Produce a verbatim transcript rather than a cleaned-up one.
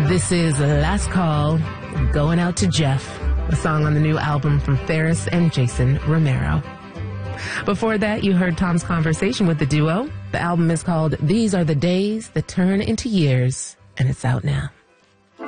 This is Last Call, Going Out to Jeff, a song on the new album from Ferris and Jason Romero. Before that, you heard Tom's conversation with the duo. The album is called These Are the Days That Turn into Years, and it's out now.